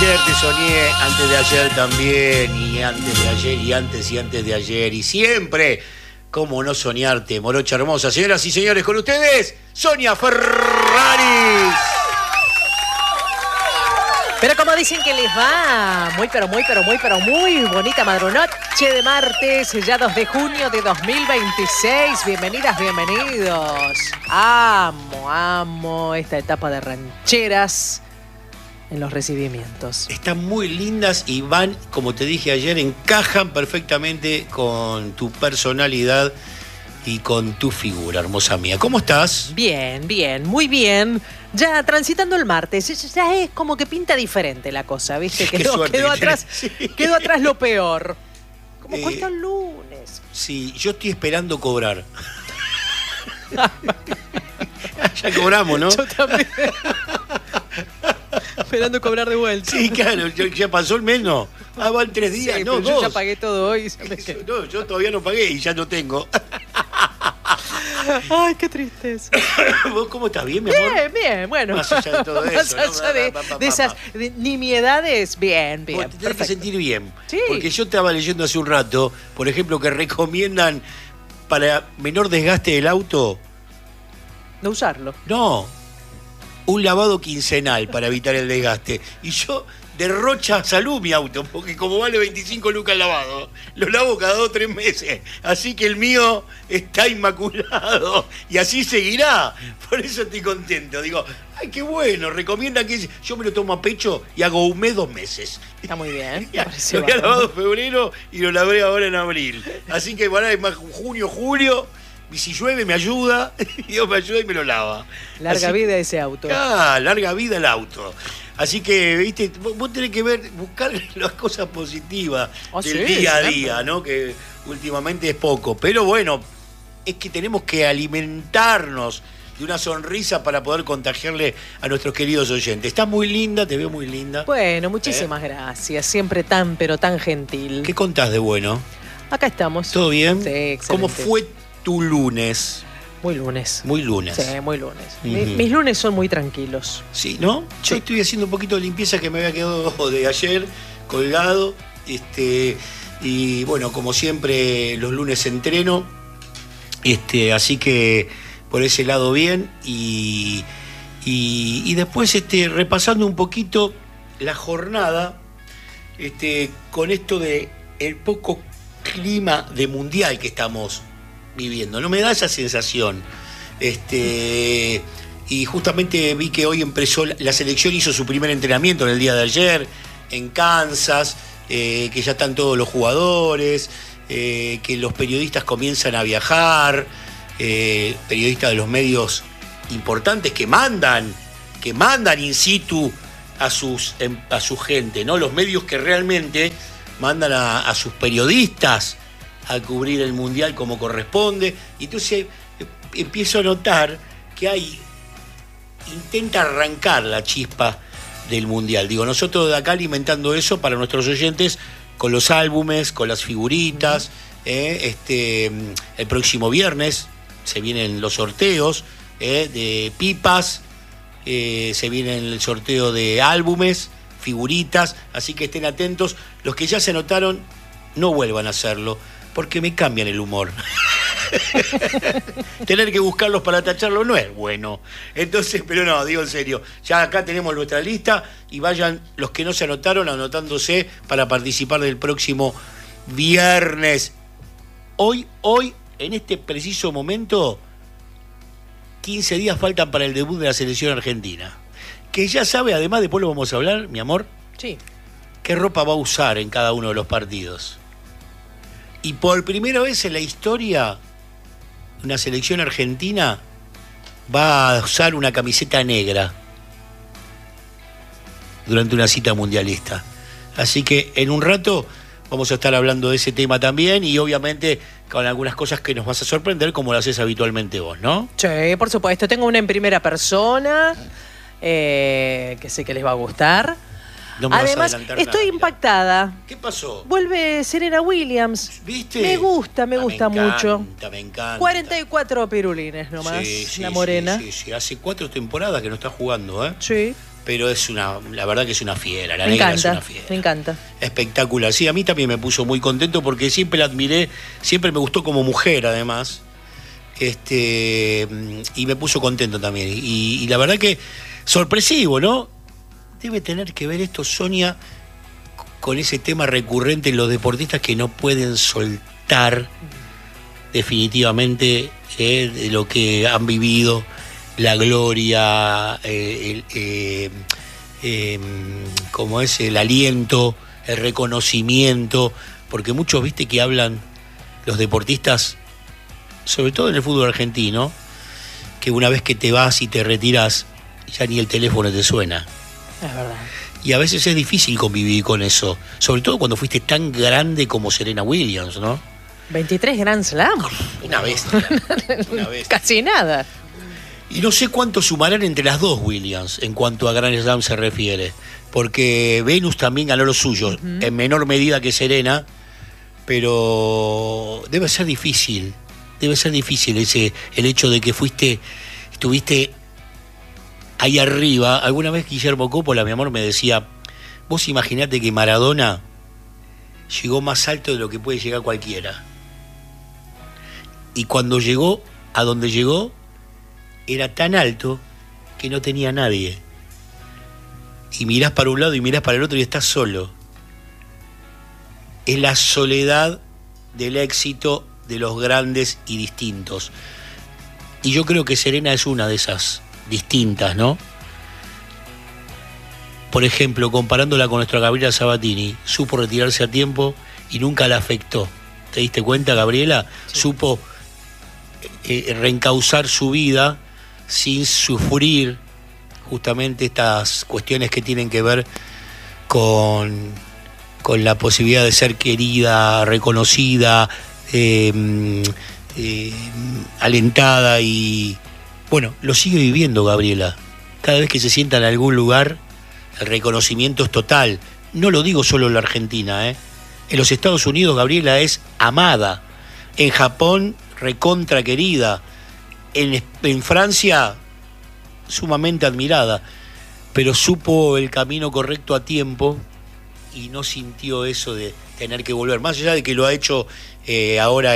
ayer te soñé, antes de ayer también, y antes de ayer, y antes de ayer, y siempre. ¿Cómo no soñarte, morocha hermosa? Señoras y señores, con ustedes, Sonia Ferraris. Pero como dicen que les va, muy bonita madrunoche de martes, ya 2 de junio de 2026. Bienvenidas, bienvenidos. Amo esta etapa de rancheras en los recibimientos. Están muy lindas y van, como te dije ayer, encajan perfectamente con tu personalidad y con tu figura, hermosa mía. ¿Cómo estás? Bien, muy bien. Ya transitando el martes, ya es como que pinta diferente la cosa, ¿viste? Quedó atrás, sí. Quedó atrás lo peor. Como cuesta el lunes. Sí, yo estoy esperando cobrar. Ya cobramos, ¿no? Yo también. Esperando cobrar de vuelta. Sí, claro, ya pasó el mes, ¿no? Van 3 días, sí, no, 2. Yo ya pagué todo hoy. No, yo todavía no pagué y ya no tengo. Ay, qué tristeza. ¿Vos cómo estás? ¿Bien, mi amor? Bien, bueno. Más allá de todo eso, más allá de esas nimiedades, bien. Vos te tenés que sentir bien. Sí. Porque yo estaba leyendo hace un rato, por ejemplo, que recomiendan para menor desgaste del auto. No usarlo. No, un lavado quincenal para evitar el desgaste. Y yo derrocha salud mi auto, porque como vale 25 lucas el lavado, lo lavo cada 2 o 3 meses. Así que el mío está inmaculado y así seguirá. Por eso estoy contento. Digo, ay, qué bueno, recomiendan que yo me lo tomo a pecho y hago un mes, 2 meses. Está muy bien. Lo había lavado en febrero y lo lavé ahora en abril. Así que bueno, es más junio, julio. Y si llueve me ayuda, Dios me ayuda y me lo lava. Larga vida ese auto. Larga vida el auto. Así que, viste, vos tenés que buscar las cosas positivas del día a día, ¿no? Que últimamente es poco. Pero bueno, es que tenemos que alimentarnos de una sonrisa para poder contagiarle a nuestros queridos oyentes. Estás muy linda, te veo muy linda. Bueno, muchísimas gracias. Siempre tan, pero tan gentil. ¿Qué contás de bueno? Acá estamos. ¿Todo bien? Sí, excelente. ¿Cómo fue tu lunes? Muy lunes. Muy lunes. Sí, muy lunes. Mis lunes son muy tranquilos. Sí, ¿no? Sí. Yo estoy haciendo un poquito de limpieza que me había quedado de ayer, colgado. Y bueno, como siempre, los lunes entreno. Así que por ese lado bien. Y después repasando un poquito la jornada, con esto de el poco clima de mundial que estamos viviendo. No me da esa sensación. Y justamente vi que hoy empezó la selección, hizo su primer entrenamiento en el día de ayer en Kansas, que ya están todos los jugadores, que los periodistas comienzan a viajar, periodistas de los medios importantes que mandan in situ a su gente, ¿no? Los medios que realmente mandan a sus periodistas a cubrir el mundial como corresponde. Y entonces empiezo a notar que intenta arrancar la chispa del mundial. Digo, nosotros de acá alimentando eso para nuestros oyentes con los álbumes, con las figuritas. El próximo viernes se vienen los sorteos de pipas, se viene el sorteo de álbumes, figuritas, así que estén atentos. Los que ya se anotaron, no vuelvan a hacerlo, porque me cambian el humor. Tener que buscarlos para tacharlo no es bueno. Entonces, pero no, digo en serio, ya acá tenemos nuestra lista y vayan los que no se anotaron anotándose para participar del próximo viernes. Hoy, en este preciso momento, 15 días faltan para el debut de la selección argentina. Que ya sabe, además, después lo vamos a hablar, mi amor. Sí. ¿Qué ropa va a usar en cada uno de los partidos? Y por primera vez en la historia, una selección argentina va a usar una camiseta negra durante una cita mundialista. Así que en un rato vamos a estar hablando de ese tema también y obviamente con algunas cosas que nos vas a sorprender como lo haces habitualmente vos, ¿no? Sí, por supuesto. Tengo una en primera persona que sé que les va a gustar. No me Además, vas a estoy impactada. ¿Qué pasó? Vuelve Serena Williams. ¿Viste? Me gusta mucho. Me encanta. 44 pirulines nomás, Sí, la morena. Sí. Hace 4 temporadas que no está jugando, ¿eh? Sí. pero la verdad que es una fiera, la negra es una fiera. Me encanta. Espectacular. Sí, a mí también me puso muy contento porque siempre la admiré, siempre me gustó como mujer además. Y me puso contento también. Y la verdad que sorpresivo, ¿no? Debe tener que ver esto, Sonia, con ese tema recurrente en los deportistas que no pueden soltar definitivamente de lo que han vivido, la gloria, como es el aliento, el reconocimiento, porque muchos, viste, que hablan los deportistas, sobre todo en el fútbol argentino, que una vez que te vas y te retiras, ya ni el teléfono te suena. Es verdad. Y a veces es difícil convivir con eso, sobre todo cuando fuiste tan grande como Serena Williams, ¿no? 23 Grand Slam. Una bestia. Casi nada. Y no sé cuánto sumarán entre las dos Williams en cuanto a Grand Slam se refiere, porque Venus también ganó los suyos, en menor medida que Serena, pero debe ser difícil el hecho de que estuviste ahí arriba. Alguna vez Guillermo Coppola, mi amor, me decía, vos imaginate que Maradona llegó más alto de lo que puede llegar cualquiera. Y cuando llegó a donde llegó, era tan alto que no tenía nadie. Y mirás para un lado y mirás para el otro y estás solo. Es la soledad del éxito de los grandes y distintos. Y yo creo que Serena es una de esas distintas, ¿no? Por ejemplo, comparándola con nuestra Gabriela Sabatini, supo retirarse a tiempo y nunca la afectó. ¿Te diste cuenta, Gabriela? Sí. Supo reencauzar su vida sin sufrir justamente estas cuestiones que tienen que ver con la posibilidad de ser querida, reconocida, alentada, y bueno, lo sigue viviendo Gabriela. Cada vez que se sienta en algún lugar, el reconocimiento es total. No lo digo solo en la Argentina, En los Estados Unidos Gabriela es amada, en Japón recontra querida, en Francia sumamente admirada, pero supo el camino correcto a tiempo y no sintió eso de tener que volver, más allá de que lo ha hecho ahora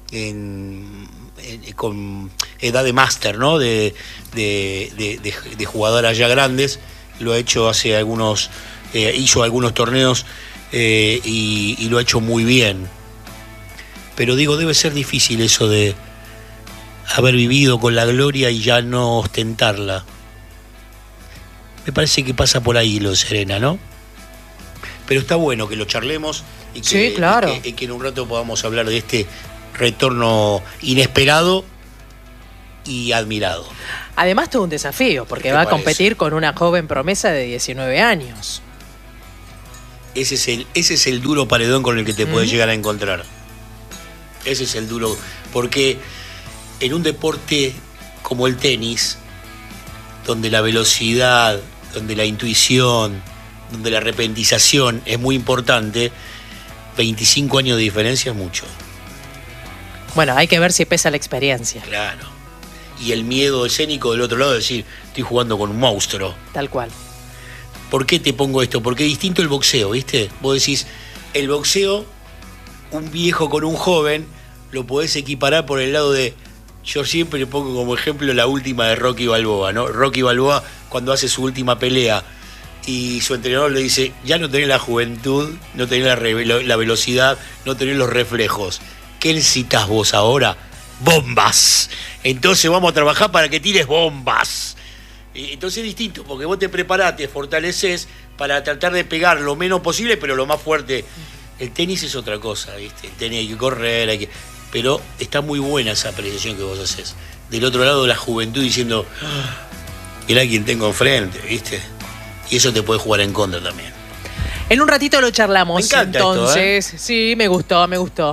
con edad de máster, ¿no? de jugadoras ya grandes. Lo ha hecho hace algunos, hizo algunos torneos y lo ha hecho muy bien. Pero digo, debe ser difícil eso de haber vivido con la gloria y ya no ostentarla. Me parece que pasa por ahí lo de Serena, ¿no? Pero está bueno que lo charlemos y que, sí, claro. y que en un rato podamos hablar de este retorno inesperado y admirado. Además, todo un desafío, porque va a competir con una joven promesa de 19 años. Ese es el duro paredón con el que te puedes llegar a encontrar. Ese es el duro, porque en un deporte como el tenis, donde la velocidad, donde la intuición, donde la repentización es muy importante, 25 años de diferencia es mucho. Bueno, hay que ver si pesa la experiencia. Claro. Y el miedo escénico del otro lado, de decir, estoy jugando con un monstruo. Tal cual. ¿Por qué te pongo esto? Porque es distinto el boxeo, ¿viste? Vos decís, el boxeo, un viejo con un joven, lo podés equiparar por el lado de... Yo siempre le pongo como ejemplo la última de Rocky Balboa, ¿no? Rocky Balboa, cuando hace su última pelea y su entrenador le dice, ya no tenés la juventud, no tenés la velocidad, no tenés los reflejos. ¿Qué necesitas vos ahora? ¡Bombas! Entonces vamos a trabajar para que tires bombas. Entonces es distinto, porque vos te preparás, te fortaleces para tratar de pegar lo menos posible, pero lo más fuerte. El tenis es otra cosa, ¿viste? El tenis hay que correr, pero está muy buena esa apreciación que vos haces. Del otro lado, la juventud diciendo, mirá quién tengo enfrente, ¿viste? Y eso te puede jugar en contra también. En un ratito lo charlamos. Me encanta entonces, esto, sí, me gustó.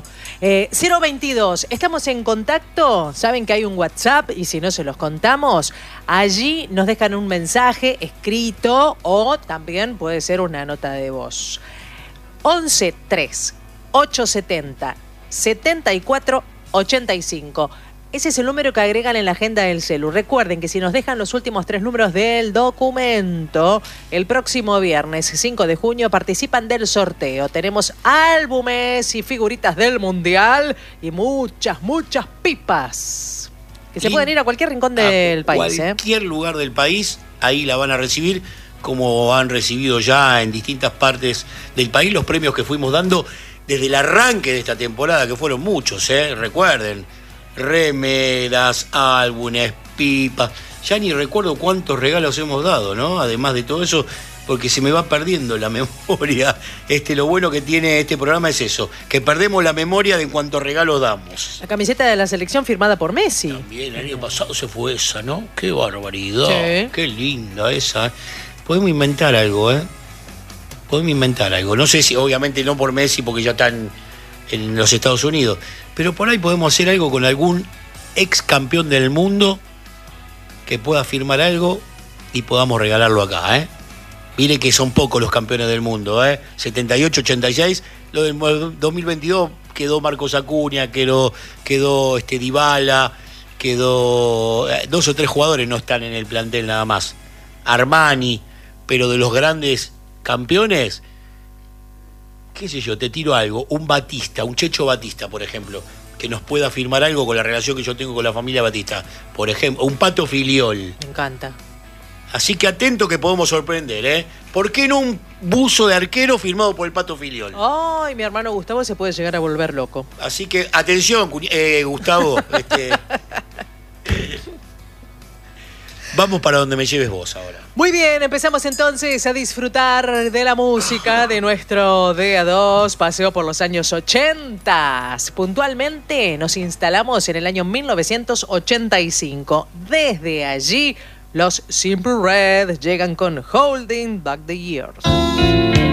022, estamos en contacto, saben que hay un WhatsApp y si no se los contamos, allí nos dejan un mensaje escrito o también puede ser una nota de voz. 11 3 870 74 85. Ese es el número que agregan en la agenda del celu. Recuerden que si nos dejan los últimos 3 números del documento, el próximo viernes 5 de junio participan del sorteo. Tenemos álbumes y figuritas del Mundial y muchas pipas. Que se pueden ir a cualquier rincón del país. Cualquier lugar del país, ahí la van a recibir, como han recibido ya en distintas partes del país los premios que fuimos dando desde el arranque de esta temporada, que fueron muchos, recuerden. Remeras, álbumes, pipas. Ya ni recuerdo cuántos regalos hemos dado, ¿no? Además de todo eso, porque se me va perdiendo la memoria. Lo bueno que tiene este programa es eso, que perdemos la memoria de cuántos regalos damos. La camiseta de la selección firmada por Messi. También, el año pasado se fue esa, ¿no? Qué barbaridad. Sí. Qué linda esa. Podemos inventar algo, Podemos inventar algo. No sé si, obviamente no por Messi, porque ya están en los Estados Unidos, pero por ahí podemos hacer algo con algún ex campeón del mundo que pueda firmar algo y podamos regalarlo acá, Mire que son pocos los campeones del mundo, 78, 86, lo del 2022 quedó Marcos Acuña, quedó Dybala, quedó 2 o 3 jugadores no están en el plantel nada más. Armani, pero de los grandes campeones, qué sé yo, te tiro algo, un Batista, un Checho Batista, por ejemplo, que nos pueda firmar algo con la relación que yo tengo con la familia Batista, por ejemplo, un Pato Filiol. Me encanta. Así que atento que podemos sorprender, ¿Por qué no un buzo de arquero firmado por el Pato Filiol? Ay, mi hermano Gustavo se puede llegar a volver loco. Así que, atención, Gustavo, vamos para donde me lleves vos ahora. Muy bien, empezamos entonces a disfrutar de la música de nuestro Día 2, paseo por los años 80. Puntualmente nos instalamos en el año 1985. Desde allí, los Simple Red llegan con Holding Back the Years.